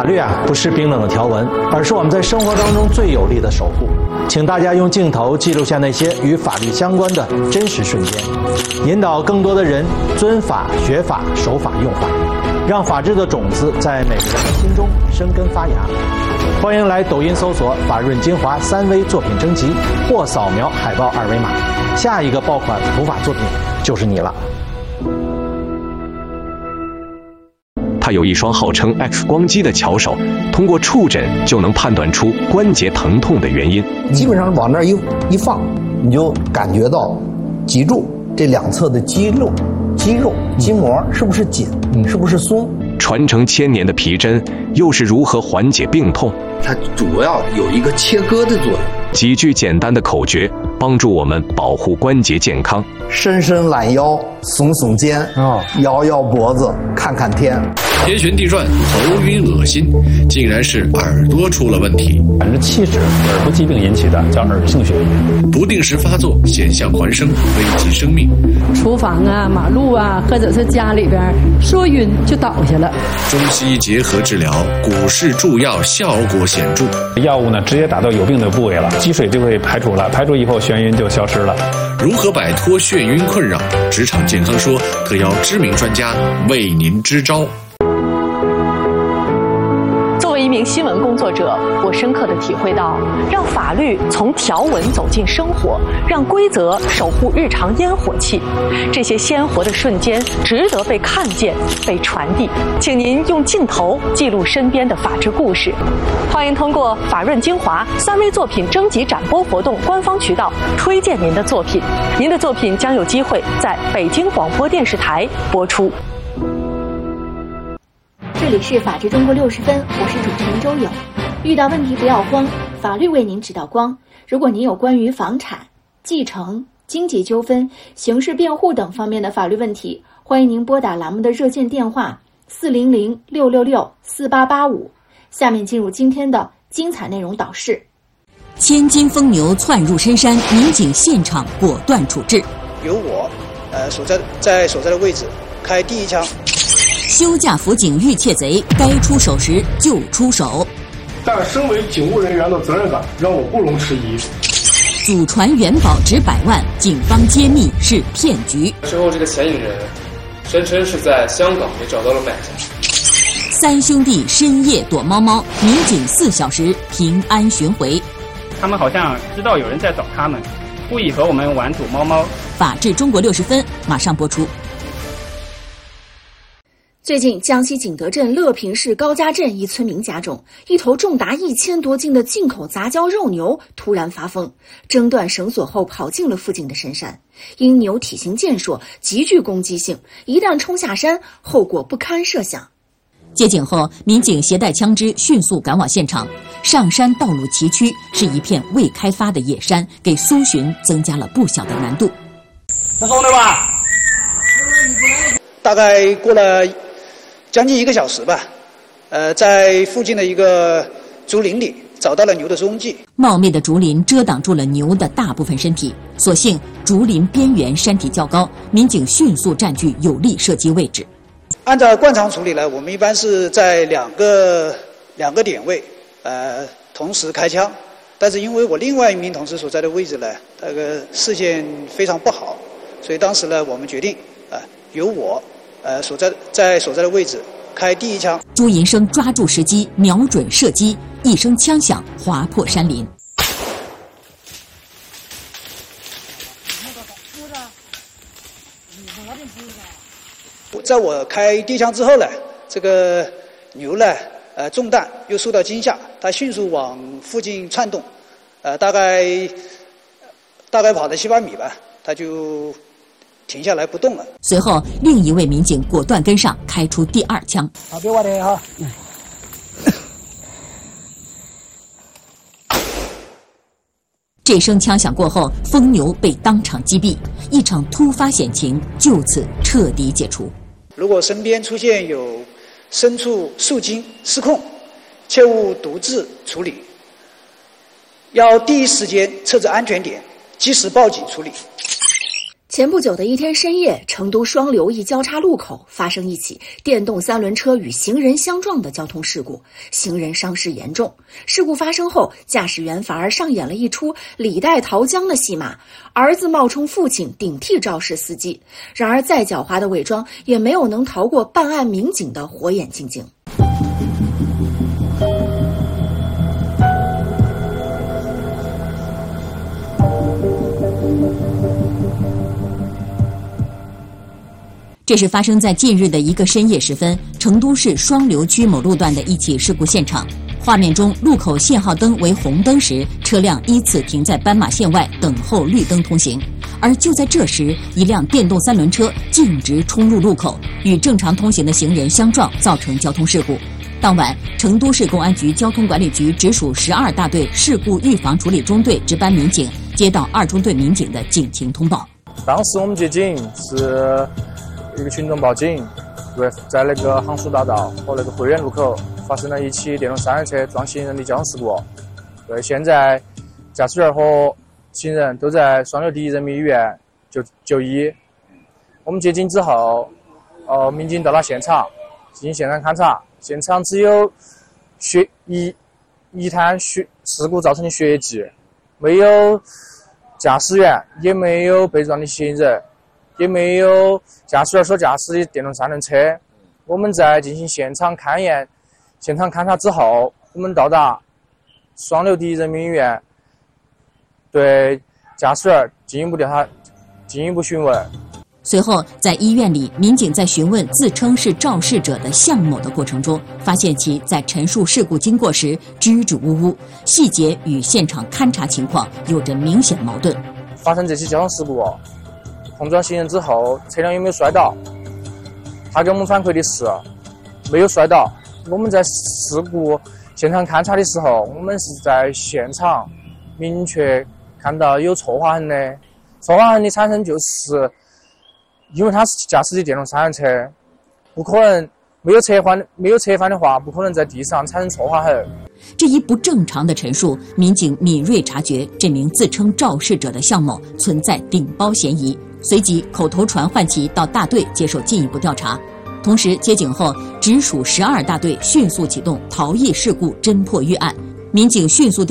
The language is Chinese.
法律不是冰冷的条文，而是我们在生活当中最有力的守护。请大家用镜头记录下那些与法律相关的真实瞬间，引导更多的人遵法、学法、守法、用法，让法治的种子在每个人的心中生根发芽。欢迎来抖音搜索“法润精华3V 作品征集”，或扫描海报2维码，下一个爆款普法作品就是你了。 他有一双号称 X 光机的巧手，通过触诊就能判断出关节疼痛的原因。 基本上往那儿一放，你就感觉到脊柱这两侧的肌肉、筋膜是不是紧，是不是松？ 传承1000年的皮针又是如何缓解病痛？ 它主要有一个切割的作用。 几句简单的口诀，帮助我们保护关节健康。 伸伸懒腰，耸耸肩，摇摇脖子，看看天。 天旋地转，头晕恶心，竟然是耳朵出了问题。 70%耳朵疾病引起的，叫耳性血瘀。 不定时发作，险象环生，危及生命。 厨房马路或者是家里边说晕就倒下了。 中西医结合治疗，股市助药效果显著。 药物直接打到有病的部位了，积水就会排除了，排除以后眩晕就消失了。 如何摆脱眩晕困扰？职场健康说特邀知名专家为您支招。 作为一名新闻工作者，我深刻地体会到，让法律从条文走进生活，让规则守护日常烟火气，这些鲜活的瞬间值得被看见、被传递。请您用镜头记录身边的法治故事。欢迎通过法润精华3V 作品征集展播活动官方渠道推荐您的作品，您的作品将有机会在北京广播电视台播出。 这里是法治中国60分，我是主持人周友。遇到问题不要慌，法律为您指导光。如果您有关于房产、继承、经济纠纷、刑事辩护等方面的法律问题，欢迎您拨打栏目的热线电话400-666-4885。下面进入今天的精彩内容导视。 千斤疯牛窜入深山，民警现场果断处置。 由我所在的位置开第一枪。 休假辅警遇窃贼，该出手时就出手。 但身为警务人员的责任感让我不容置疑。 祖传元宝值100万，警方揭秘是骗局。 之后这个嫌疑人声称是在香港也找到了买家。 3兄弟深夜躲猫猫，民警4小时平安寻回。 他们好像知道有人在找他们，故意和我们玩躲猫猫。 法治中国60分马上播出。 最近，江西景德镇乐平市高家镇一村民家中，一头重达1000多斤的进口杂交肉牛突然发疯，挣断绳索后跑进了附近的深山。因牛体型健硕，极具攻击性，一旦冲下山，后果不堪设想。 接警后，民警携带枪支迅速赶往现场。上山道路崎岖，是一片未开发的野山，给搜寻增加了不小的难度。 他送的吧？大概过了将近1个小时吧，在附近的一个竹林里找到了牛的踪迹。 茂密的竹林遮挡住了牛的大部分身体，所幸竹林边缘山体较高，民警迅速占据有利射击位置。 按照惯常处理呢，我们一般是在两个点位，同时开枪。但是因为我另外一名同事所在的位置呢，那个视线非常不好，所以当时呢，我们决定由我所在的位置开第一枪。 朱银生抓住时机，瞄准射击，一声枪响，划破山林。 在我开第一枪之后呢，这个牛呢，中弹又受到惊吓，它迅速往附近窜动，大概跑了7、8米吧，它就停下来不动了。 随后，另一位民警果断跟上，开出第2枪。 好，别往里哈。 这声枪响过后，疯牛被当场击毙，一场突发险情就此彻底解除。 如果身边出现有牲畜受惊失控，切勿独自处理，要第一时间设置安全点，及时报警处理。 前不久的一天深夜，成都双流一交叉路口发生一起电动三轮车与行人相撞的交通事故，行人伤势严重。事故发生后，驾驶员反而上演了一出李代桃僵的戏码，儿子冒充父亲顶替肇事司机。然而再狡猾的伪装也没有能逃过办案民警的火眼金睛。 这是发生在近日的一个深夜时分，成都市双流区某路段的一起事故现场。画面中，路口信号灯为红灯时，车辆依次停在斑马线外等候绿灯通行。而就在这时，一辆电动三轮车径直冲入路口，与正常通行的行人相撞，造成交通事故。当晚，成都市公安局交通管理局直属12大队事故预防处理中队值班民警接到2中队民警的警情通报。 当时我们接警是一个群众报警，在那个杭苏大道和那个汇源路口发生了一起电动三轮车撞行人的交通事故。现在驾驶员和行人都在双流第一人民医院就医。我们接警之后，民警到了现场进行现场勘查，现场只有一滩事故造成的血迹，没有驾驶员，也没有被撞的行人，也没有驾驶员所驾驶的电动三轮车。我们在进行现场勘验、现场勘查之后，我们到达双流第一人民医院，对驾驶员进一步调查、进一步询问。 随后，在医院里，民警在询问自称是肇事者的向某的过程中，发现其在陈述事故经过时支支吾吾，细节与现场勘查情况有着明显矛盾。 发生这起交通事故，碰撞行人之后，车辆有没有摔倒？他给我们反馈的是没有摔倒。我们在事故现场勘查的时候，我们是在现场明确看到有错划痕的。错划痕的产生就是因为他是驾驶的电动三轮车，不可能没有侧翻的话，不可能在地上产生错划痕。 这一不正常的陈述，民警敏锐察觉这名自称肇事者的向某存在顶包嫌疑，随即口头传唤其到大队接受进一步调查。同时接警后，直属12大队迅速启动逃逸事故侦破预案，民警迅速调